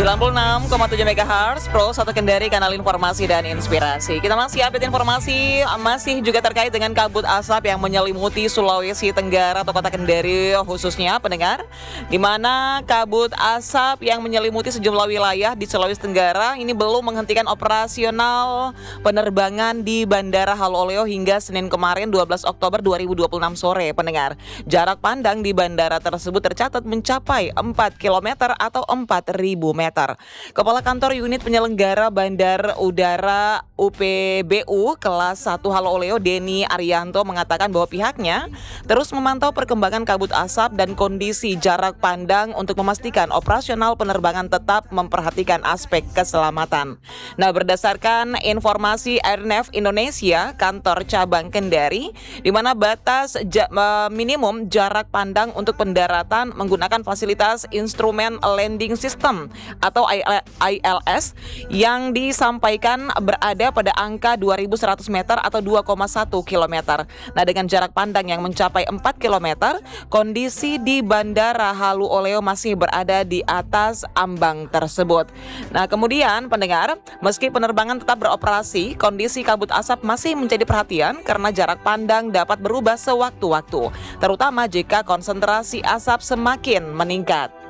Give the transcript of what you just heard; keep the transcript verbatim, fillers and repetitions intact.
sembilan puluh enam koma tujuh megahertz Pro satu Kendari, kanal informasi dan inspirasi. Kita masih update informasi, masih juga terkait dengan kabut asap yang menyelimuti Sulawesi Tenggara atau kota Kendari khususnya pendengar, di mana kabut asap yang menyelimuti sejumlah wilayah di Sulawesi Tenggara ini belum menghentikan operasional penerbangan di Bandara Haloleo hingga Senin kemarin dua belas Oktober dua ribu dua puluh enam sore pendengar. Jarak pandang di bandara tersebut tercatat mencapai empat kilometer atau empat ribu meter. Kepala Kantor Unit Penyelenggara Bandar Udara U P B U kelas satu Haloleo Denny Arianto mengatakan bahwa pihaknya terus memantau perkembangan kabut asap dan kondisi jarak pandang untuk memastikan operasional penerbangan tetap memperhatikan aspek keselamatan. Nah, berdasarkan informasi Airnav Indonesia kantor cabang Kendari, di mana batas ja, minimum jarak pandang untuk pendaratan menggunakan fasilitas instrumen landing system atau I L S yang disampaikan berada pada angka dua ribu seratus meter atau dua koma satu kilometer. Nah, dengan jarak pandang yang mencapai empat kilometer, kondisi di Bandara Halu Oleo masih berada di atas ambang tersebut. Nah, kemudian pendengar, meski penerbangan tetap beroperasi, kondisi kabut asap masih menjadi perhatian karena jarak pandang dapat berubah sewaktu-waktu, terutama jika konsentrasi asap semakin meningkat.